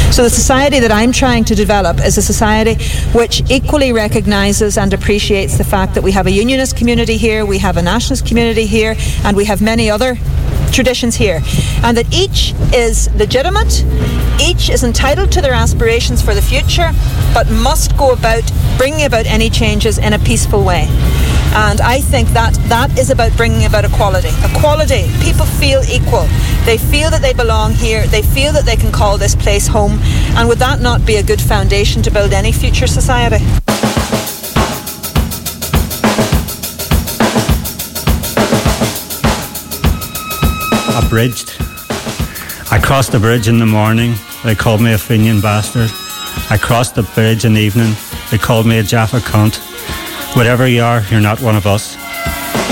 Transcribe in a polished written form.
So the society that I'm trying to develop is a society which equally recognises and appreciates the fact that we have a unionist community here, we have a nationalist community here, and we have many other traditions here, and that each is legitimate, each is entitled to their aspirations for the future, but must go about bringing about any changes in a peaceful way. And I think that is about bringing about equality. Equality, people feel equal. They feel that they belong here. They feel that they can call this place home. And would that not be a good foundation to build any future society? Abridged. I crossed the bridge in the morning. They called me a Fenian bastard. I crossed the bridge in the evening. They called me a Jaffa cunt. Whatever you are, you're not one of us.